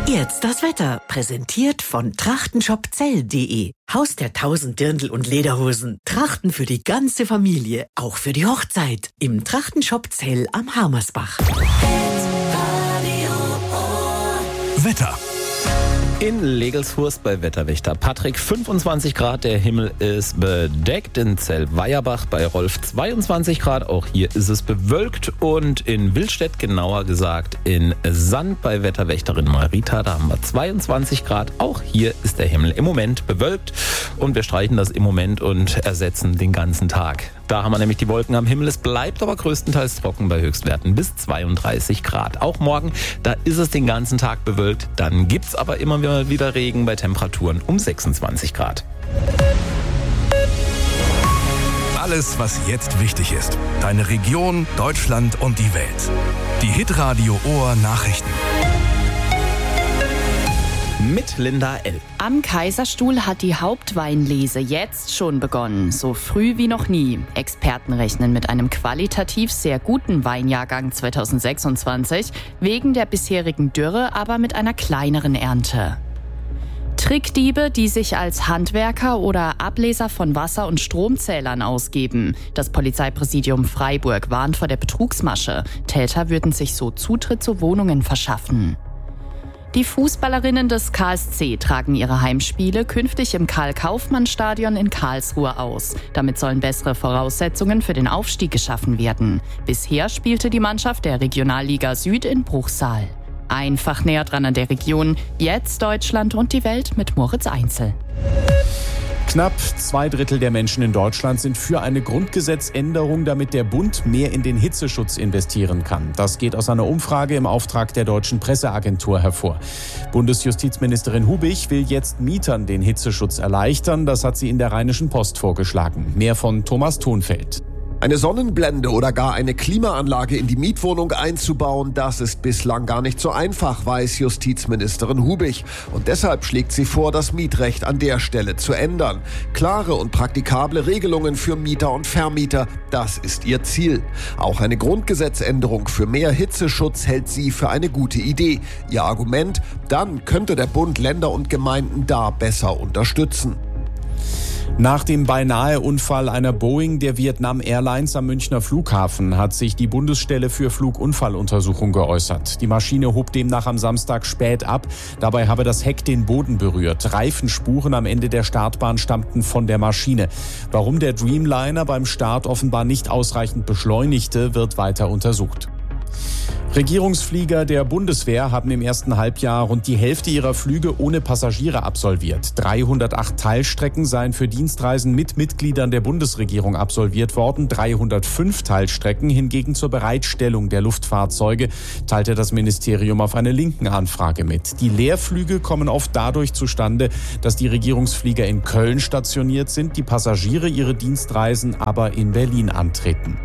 Jetzt das Wetter, präsentiert von trachtenshopzell.de. Haus der 1000 Dirndl und Lederhosen. Trachten für die ganze Familie, auch für die Hochzeit. Im Trachtenshop Zell am Harmersbach. Wetter. In Legelshurst bei Wetterwächter Patrick 25 Grad, der Himmel ist bedeckt. In Zell-Weierbach bei Rolf 22 Grad, auch hier ist es bewölkt. Und in Willstedt, genauer gesagt in Sand bei Wetterwächterin Marita, da haben wir 22 Grad. Auch hier ist der Himmel im Moment bewölkt und wir streichen das im Moment und ersetzen den ganzen Tag. Da haben wir nämlich die Wolken am Himmel. Es bleibt aber größtenteils trocken bei Höchstwerten bis 32 Grad. Auch morgen, da ist es den ganzen Tag bewölkt. Dann gibt's aber immer wieder Regen bei Temperaturen um 26 Grad. Alles, was jetzt wichtig ist. Deine Region, Deutschland und die Welt. Die Hitradio Ohr Nachrichten. Mit Linda L. Am Kaiserstuhl hat die Hauptweinlese jetzt schon begonnen, so früh wie noch nie. Experten rechnen mit einem qualitativ sehr guten Weinjahrgang 2026, wegen der bisherigen Dürre aber mit einer kleineren Ernte. Trickdiebe, die sich als Handwerker oder Ableser von Wasser- und Stromzählern ausgeben. Das Polizeipräsidium Freiburg warnt vor der Betrugsmasche. Täter würden sich so Zutritt zu Wohnungen verschaffen. Die Fußballerinnen des KSC tragen ihre Heimspiele künftig im Karl-Kaufmann-Stadion in Karlsruhe aus. Damit sollen bessere Voraussetzungen für den Aufstieg geschaffen werden. Bisher spielte die Mannschaft der Regionalliga Süd in Bruchsal. Einfach näher dran an der Region. Jetzt Deutschland und die Welt mit Moritz Einzel. Knapp 2/3 der Menschen in Deutschland sind für eine Grundgesetzänderung, damit der Bund mehr in den Hitzeschutz investieren kann. Das geht aus einer Umfrage im Auftrag der Deutschen Presseagentur hervor. Bundesjustizministerin Hubich will jetzt Mietern den Hitzeschutz erleichtern. Das hat sie in der Rheinischen Post vorgeschlagen. Mehr von Thomas Thonfeld. Eine Sonnenblende oder gar eine Klimaanlage in die Mietwohnung einzubauen, das ist bislang gar nicht so einfach, weiß Justizministerin Hubich. Und deshalb schlägt sie vor, das Mietrecht an der Stelle zu ändern. Klare und praktikable Regelungen für Mieter und Vermieter, das ist ihr Ziel. Auch eine Grundgesetzänderung für mehr Hitzeschutz hält sie für eine gute Idee. Ihr Argument, dann könnte der Bund Länder und Gemeinden da besser unterstützen. Nach dem Beinahe-Unfall einer Boeing der Vietnam Airlines am Münchner Flughafen hat sich die Bundesstelle für Flugunfalluntersuchung geäußert. Die Maschine hob demnach am Samstag spät ab. Dabei habe das Heck den Boden berührt. Reifenspuren am Ende der Startbahn stammten von der Maschine. Warum der Dreamliner beim Start offenbar nicht ausreichend beschleunigte, wird weiter untersucht. Regierungsflieger der Bundeswehr haben im ersten Halbjahr rund die Hälfte ihrer Flüge ohne Passagiere absolviert. 308 Teilstrecken seien für Dienstreisen mit Mitgliedern der Bundesregierung absolviert worden. 305 Teilstrecken hingegen zur Bereitstellung der Luftfahrzeuge, teilte das Ministerium auf eine linken Anfrage mit. Die Leerflüge kommen oft dadurch zustande, dass die Regierungsflieger in Köln stationiert sind, die Passagiere ihre Dienstreisen aber in Berlin antreten.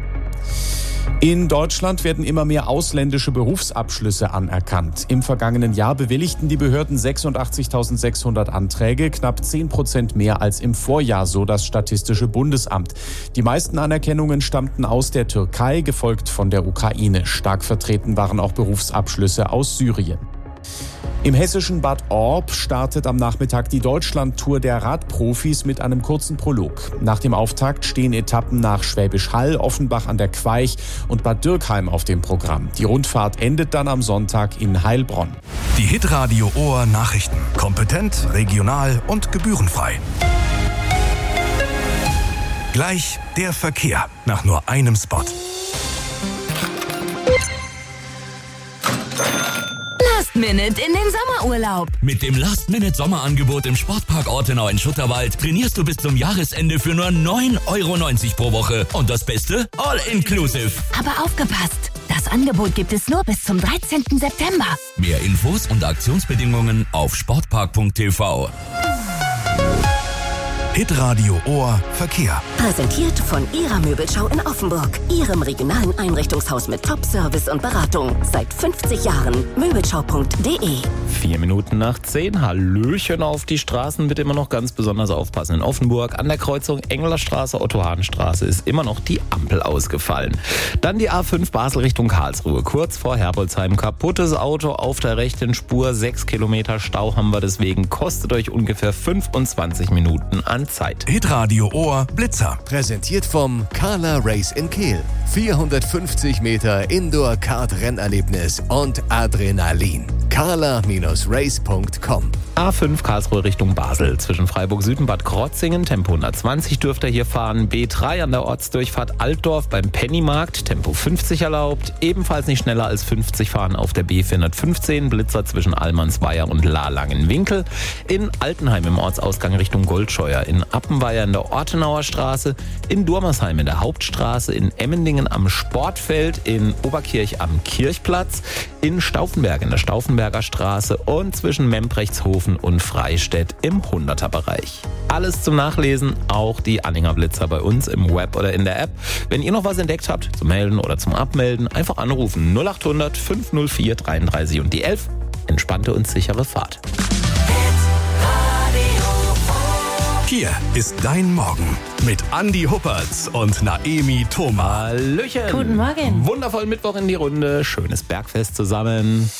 In Deutschland werden immer mehr ausländische Berufsabschlüsse anerkannt. Im vergangenen Jahr bewilligten die Behörden 86.600 Anträge, knapp 10% mehr als im Vorjahr, so das Statistische Bundesamt. Die meisten Anerkennungen stammten aus der Türkei, gefolgt von der Ukraine. Stark vertreten waren auch Berufsabschlüsse aus Syrien. Im hessischen Bad Orb startet am Nachmittag die Deutschlandtour der Radprofis mit einem kurzen Prolog. Nach dem Auftakt stehen Etappen nach Schwäbisch Hall, Offenbach an der Queich und Bad Dürkheim auf dem Programm. Die Rundfahrt endet dann am Sonntag in Heilbronn. Die Hitradio Ohr Nachrichten. Kompetent, regional und gebührenfrei. Gleich der Verkehr nach nur einem Spot. Last Minute in den Sommerurlaub. Mit dem Last-Minute-Sommerangebot im Sportpark Ortenau in Schutterwald trainierst du bis zum Jahresende für nur 9,90 € pro Woche. Und das Beste? All-inclusive. Aber aufgepasst! Das Angebot gibt es nur bis zum 13. September. Mehr Infos und Aktionsbedingungen auf sportpark.tv. Hitradio Ohr Verkehr. Präsentiert von Ihrer Möbelschau in Offenburg. Ihrem regionalen Einrichtungshaus mit Top-Service und Beratung. Seit 50 Jahren. Möbelschau.de 4 Minuten nach 10. Hallöchen auf die Straßen. Bitte immer noch ganz besonders aufpassen. In Offenburg an der Kreuzung Englerstraße, Otto-Hahn-Straße ist immer noch die Ampel ausgefallen. Dann die A5 Basel Richtung Karlsruhe. Kurz vor Herbolzheim kaputtes Auto auf der rechten Spur. 6 Kilometer Stau haben wir deswegen. Kostet euch ungefähr 25 Minuten an Zeit. Hitradio Ohr Blitzer. Präsentiert vom Carla Race in Kehl. 450 Meter Indoor-Kart-Rennerlebnis und Adrenalin. carla-race.com. A5 Karlsruhe Richtung Basel. Zwischen Freiburg Süd und Bad Krotzingen. Tempo 120 dürft ihr hier fahren. B3 an der Ortsdurchfahrt Altdorf beim Pennymarkt. Tempo 50 erlaubt. Ebenfalls nicht schneller als 50 fahren auf der B415. Blitzer zwischen Allmannsweier und Lalangenwinkel. In Altenheim im Ortsausgang Richtung Goldscheuer. In Appenweier in der Ortenauer Straße. In Durmersheim in der Hauptstraße. In Emmendingen am Sportfeld. In Oberkirch am Kirchplatz. In Stauffenberg in der Stauffenberger Straße. Und zwischen Membrechtshofen und Freistädt im 100er-Bereich. Alles zum Nachlesen, auch die Anhänger Blitzer bei uns im Web oder in der App. Wenn ihr noch was entdeckt habt, zum Melden oder zum Abmelden, einfach anrufen 0800 504 33 und die 11. Entspannte und sichere Fahrt. Hier ist dein Morgen mit Andi Huppertz und Naemi Thoma. Hallöchen. Guten Morgen. Wundervollen Mittwoch in die Runde. Schönes Bergfest zusammen.